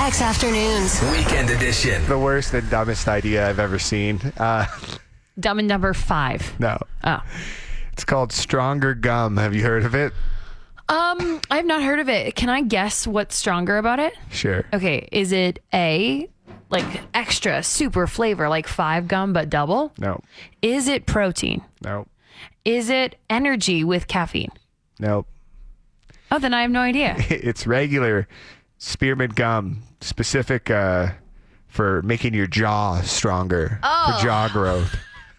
X Afternoons. Weekend edition. The worst and dumbest idea I've ever seen. Dumb and Dumber 5. No. Oh. It's called Stronger Gum. Have you heard of it? I've not heard of it. Can I guess what's stronger about it? Sure. Okay. Is it A, like extra super flavor, like 5 gum but double? No. Is it protein? No. Is it energy with caffeine? No. Oh, then I have no idea. It's regular spearmint gum, specific for making your jaw stronger, for jaw growth.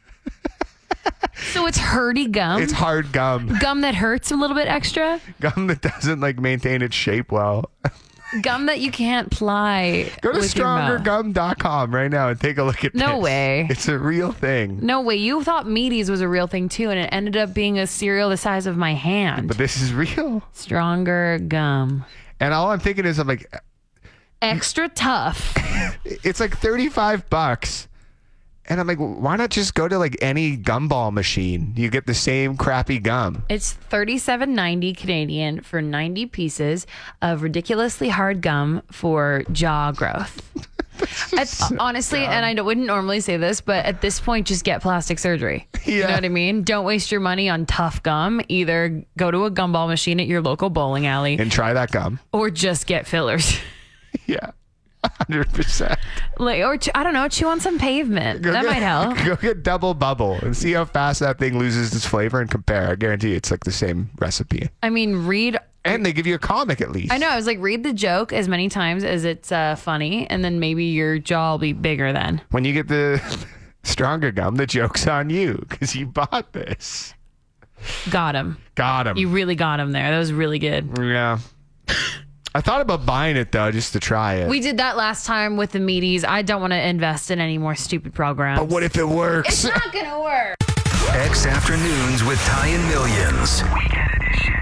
So it's hurdy gum? It's hard gum. Gum that hurts a little bit extra? Gum that doesn't maintain its shape well. Gum that you can't ply Go to with your mouth. strongergum.com right now and take a look at this. No way. It's a real thing. No way. You thought Meaties was a real thing too, and it ended up being a cereal the size of my hand. But this is real. Stronger gum. And all I'm thinking is, I'm like, Extra tough. it's like $35. And I'm like, why not just go to any gumball machine? You get the same crappy gum. It's $37.90 Canadian for 90 pieces of ridiculously hard gum for jaw growth. Honestly, and I wouldn't normally say this, but at this point, just get plastic surgery. You know what I mean? Don't waste your money on tough gum. Either go to a gumball machine at your local bowling alley And try that gum. or just get fillers. Yeah. 100%. I don't know, chew on some pavement. That might help. Go get Double Bubble and see how fast that thing loses its flavor and compare. I guarantee it's the same recipe. I mean, And they give you a comic at least. I know. I was like, read the joke as many times as it's funny, and then maybe your jaw will be bigger then. When you get the Stronger Gum, the joke's on you because you bought this. Got him. Got him. You really got him there. That was really good. Yeah. I thought about buying it though, just to try it. We did that last time with the Meaties. I don't want to invest in any more stupid programs. But what if it works? It's not going to work. X Afternoons with Ty and Millions. Weekend edition.